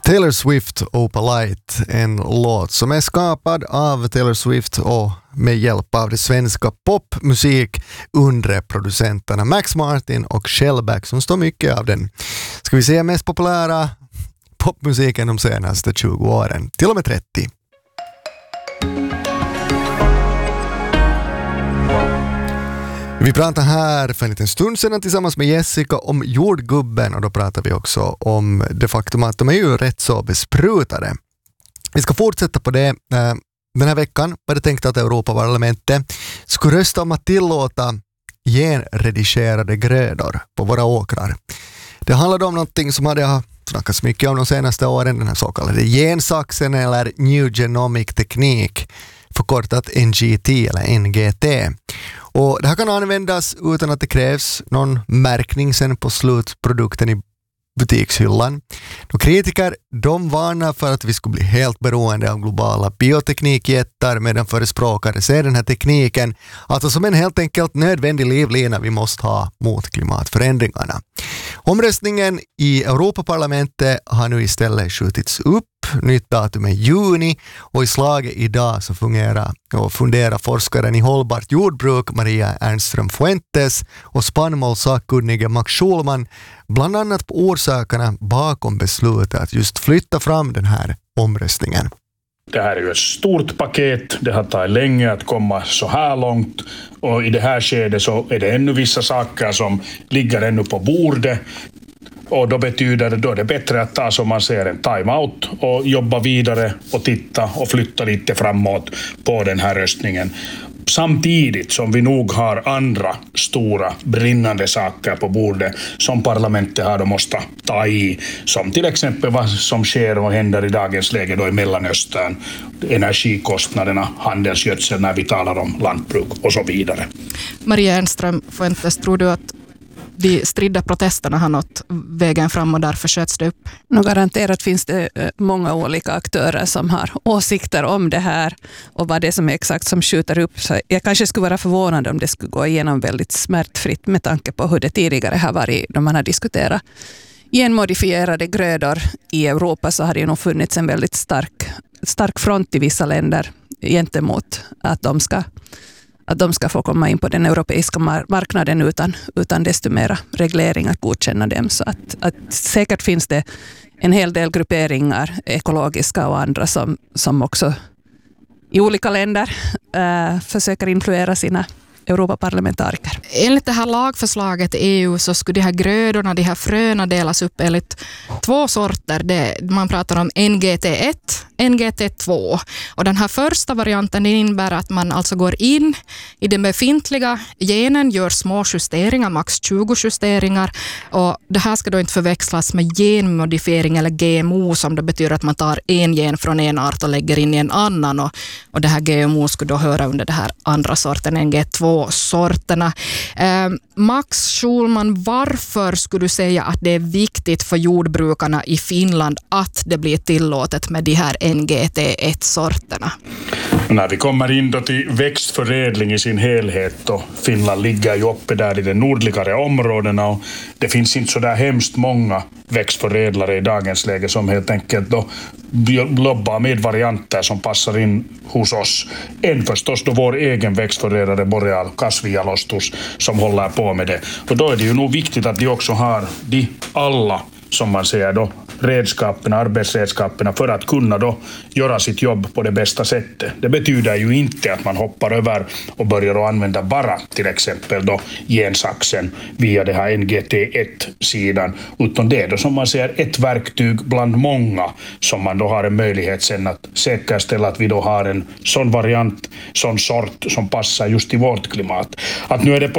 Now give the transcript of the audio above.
Taylor Swift Opalite, en låt som är skapad av Taylor Swift och med hjälp av det svenska popmusik underproducenterna Max Martin och Shellback som står mycket av den, ska vi säga, mest populära popmusiken de senaste 20 åren, till och med 30. Vi pratade här för en liten stund sedan tillsammans med Jessica om jordgubben, och då pratar vi också om det faktum att de är ju rätt så besprutade. Vi ska fortsätta på det. Den här veckan var det tänkt att Europaparlamentet skulle rösta om att tillåta genredigerade grödor på våra åkrar. Det handlade om någonting som hade snackats mycket om de senaste åren, den här så kallade gensaxen eller New Genomic Teknik, förkortat NGT eller NGT. Och det här kan användas utan att det krävs någon märkning sen på slutprodukten i butikshyllan. Och kritiker, de varnar för att vi skulle bli helt beroende av globala bioteknikjättar, medan förespråkare ser den här tekniken alltså som en helt enkelt nödvändig livlina vi måste ha mot klimatförändringarna. Omröstningen i Europaparlamentet har nu istället skjutits upp. Nytt datum är juni, och i slaget idag så funderar forskaren i hållbart jordbruk Maria Ernström Fuentes och spannmålsakkunnige Max Schulman bland annat på orsakerna bakom beslutet att just flytta fram den här omröstningen. Det här är ju ett stort paket, det har tagit länge att komma så här långt, och i det här skedet så är det ännu vissa saker som ligger ännu på bordet. Och då betyder det, då är det bättre att ta, som man ser, en time-out och jobba vidare och titta och flytta lite framåt på den här röstningen. Samtidigt som vi nog har andra stora brinnande saker på bordet som parlamentet har och måste ta i, som till exempel vad som sker och händer i dagens läge då i Mellanöstern, energikostnaderna, handelsgödsel när vi talar om lantbruk och så vidare. Maria Ernström Fuentes, tror du att de stridda protesterna har nått vägen fram och därför sköts det upp? Garanterat finns det många olika aktörer som har åsikter om det här och vad det är som är exakt som skjuter upp. Så jag kanske skulle vara förvånad om det skulle gå igenom väldigt smärtfritt med tanke på hur det tidigare har varit då man har diskuterat genmodifierade grödor i Europa, så har det nog funnits en väldigt stark front i vissa länder gentemot att de ska få komma in på den europeiska marknaden utan desto mera reglering att godkänna dem. Så att säkert finns det en hel del grupperingar, ekologiska och andra, som också i olika länder försöker influera sina Europaparlamentariker. Enligt det här lagförslaget i EU så skulle de här grödorna, de här fröna delas upp enligt 2 sorter. Man pratar om NGT1, NGT2. Och den här första varianten innebär att man alltså går in i den befintliga genen, gör små justeringar, max 20 justeringar. Och det här ska då inte förväxlas med genmodifiering eller GMO, som det betyder att man tar en gen från en art och lägger in i en annan. Och det här GMO skulle då höra under det här andra sorten, NG2-sorterna. Max Schulman, varför skulle du säga att det är viktigt för jordbrukarna i Finland att det blir tillåtet med de här NGT1-sorterna? När vi kommer in då till växtförädling i sin helhet, då Finland ligger ju uppe där i de nordligare områdena, och det finns inte så där hemskt många växtförädlare i dagens läge som helt enkelt då lobbar med varianter som passar in hos oss. Än förstås då vår egen växtförädlare Boreal Kasvijalostus som håller på med det. Och då är det ju nog viktigt att de också har alla, som man säger då, arbetsredskapen för att kunna då göra sitt jobb på det bästa sättet. Det betyder ju inte att man hoppar över och börjar använda bara till exempel då gensaxen via det här NGT1-sidan, utan det är då, som man säger, ett verktyg bland många som man då har en möjlighet sen att säkerställa att vi då har en sån variant, sån sort som passar just i vårt klimat. Att nu är det på